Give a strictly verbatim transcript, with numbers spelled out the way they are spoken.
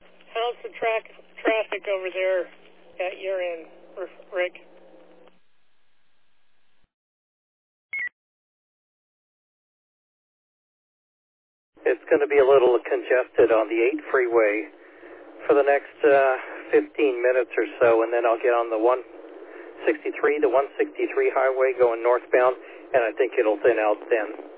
How's the track, traffic over there at your end, Rick? It's going to be a little congested on the eight freeway for the next uh, fifteen minutes or so, and then I'll get on the one sixty-three, the one sixty-three highway going northbound, and I think it'll thin out then.